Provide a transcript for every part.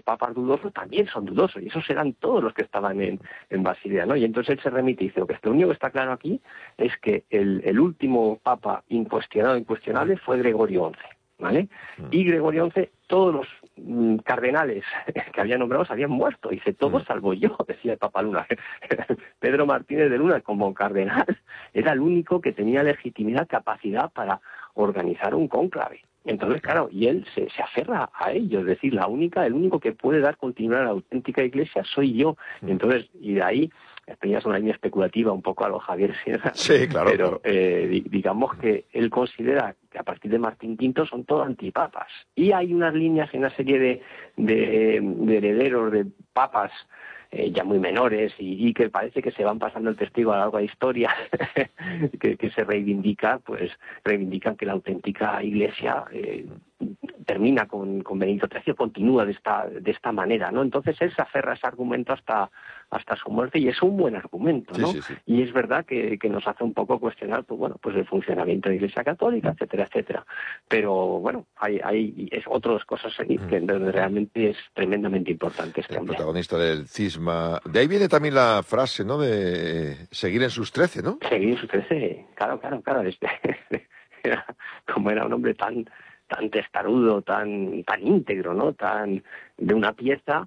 papas dudosos también son dudosos, y esos eran todos los que estaban en Basilea, ¿no? Y entonces él se remite y dice, lo único que está claro aquí es que el último papa incuestionable fue Gregorio XI, ¿vale? Y Gregorio XI, todos los cardenales que había nombrado habían muerto, dice, todos salvo yo, decía el Papa Luna. Pedro Martínez de Luna, como cardenal, era el único que tenía legitimidad, capacidad para organizar un cónclave. Entonces, claro, y él se aferra a ello, es decir, el único que puede dar continuidad a la auténtica Iglesia soy yo. Entonces, y de ahí, esto ya es una línea especulativa un poco a lo Javier Sierra, sí, claro, pero claro. digamos que él considera que a partir de Martín V son todos antipapas. Y hay unas líneas, una serie de herederos de papas ya muy menores y que parece que se van pasando el testigo a lo largo de la historia que se reivindican que la auténtica Iglesia termina con Benedicto XIII, continúa de esta manera, ¿no? Entonces él se aferra a ese argumento hasta su muerte, y es un buen argumento, ¿no? Sí, sí, sí. Y es verdad que nos hace un poco cuestionar, pues el funcionamiento de la Iglesia Católica, etcétera, etcétera. Pero bueno, hay otras cosas que realmente es tremendamente importante este El hombre. protagonista del cisma. De ahí viene también la frase, ¿no? De seguir en sus 13, ¿no? Seguir en sus 13, claro. Como era un hombre tan testarudo, tan íntegro, ¿no? Tan de una pieza,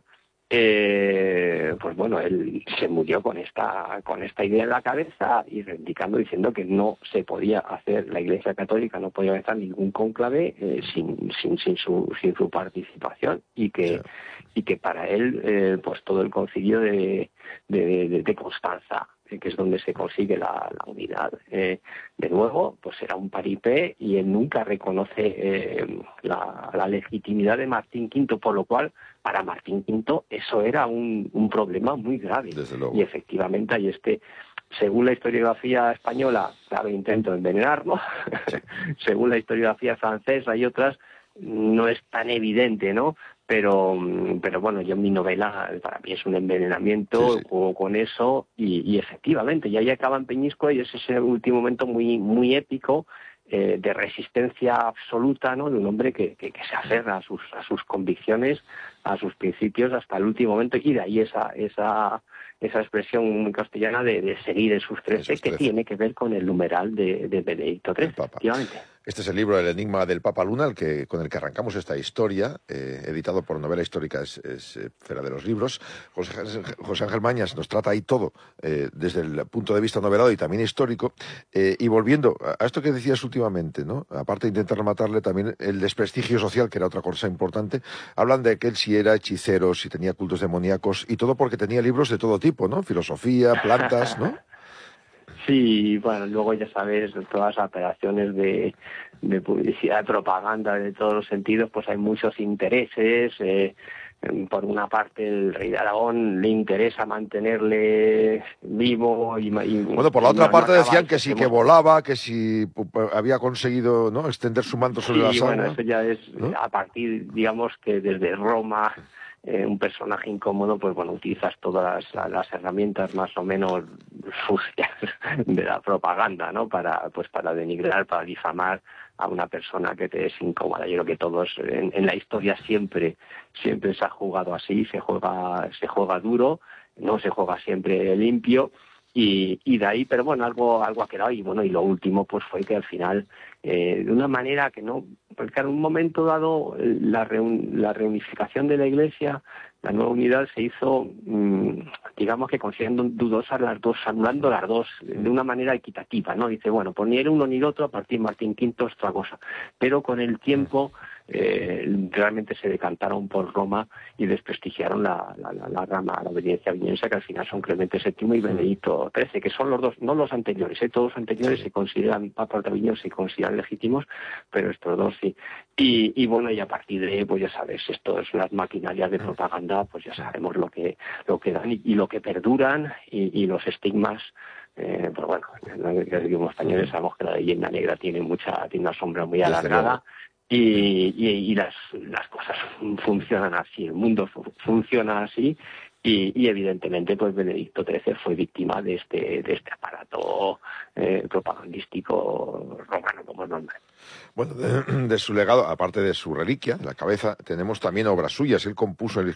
pues bueno, él se murió con esta idea en la cabeza y diciendo que no se podía hacer, la Iglesia Católica no podía hacer ningún cónclave sin su participación, y que para él pues todo el concilio de Constanza, que es donde se consigue la unidad, de nuevo, pues era un paripé, y él nunca reconoce la legitimidad de Martín V, por lo cual para Martín V eso era un problema muy grave. Desde luego. Y efectivamente hay según la historiografía española, grave intento de envenenarlo, según la historiografía francesa y otras, no es tan evidente, ¿no? Pero bueno, yo en mi novela, para mí es un envenenamiento, Sí. juego con eso, y efectivamente, y ahí acaba en Peñíscola, y es ese último momento muy, muy épico, de resistencia absoluta, ¿no? De un hombre que se aferra a sus convicciones, a sus principios hasta el último momento, y de ahí esa expresión castellana de seguir en sus 13, que tiene que ver con el numeral de Benedicto XIII, efectivamente. Este es el libro El enigma del Papa Luna, con el que arrancamos esta historia, editado por Novela Histórica, es Feria de los Libros. José Ángel Mañas nos trata ahí todo, desde el punto de vista novelado y también histórico. Y volviendo a esto que decías últimamente, ¿no? Aparte de intentar rematarle, también el desprestigio social, que era otra cosa importante. Hablan de que él si era hechicero, si tenía cultos demoníacos, y todo porque tenía libros de todo tipo, ¿no? Filosofía, plantas, ¿no? Sí, bueno, luego ya sabes, todas las operaciones de publicidad, de propaganda, de todos los sentidos, pues hay muchos intereses. Por una parte, el rey de Aragón le interesa mantenerle vivo bueno, por la otra parte decían que sí, que volaba, que si había conseguido, ¿no?, extender su manto sobre las aguas. Sí, bueno, eso ya es, ¿no?, a partir, digamos, que desde Roma, un personaje incómodo, pues bueno, utilizas todas las herramientas más o menos sucias de la propaganda, ¿no? Para denigrar, para difamar a una persona que te es incómoda. Yo creo que todos en la historia siempre se ha jugado así, se juega duro, no se juega siempre limpio. Y de ahí, pero bueno, algo ha quedado. Y bueno, y lo último pues fue que al final, de una manera que no, porque en un momento dado la reunificación de la Iglesia, la nueva unidad se hizo, digamos que considerando dudosas las dos, anulando las dos de una manera equitativa, ¿no? Dice, bueno, pues ni era uno ni el otro, a partir de Martín V es otra cosa. Pero con el tiempo realmente se decantaron por Roma y desprestigiaron la rama, la obediencia viñense, que al final son Clemente VII y Benedicto XIII, que son los dos, no los anteriores, todos los anteriores se consideran, papas de Aviñón se consideran legítimos, pero estos dos sí. Y bueno, y a partir de, pues ya sabes, esto es las maquinarias de propaganda, pues ya sabemos lo que dan y lo que perduran, y los estigmas. Pues bueno, como españoles sabemos que la leyenda negra tiene una sombra muy alargada. Y las cosas funcionan así, el mundo funciona así, y evidentemente pues Benedicto XIII fue víctima de este aparato propagandístico romano, como es normal. Bueno, de su legado, aparte de su reliquia, la cabeza, tenemos también obras suyas. Él compuso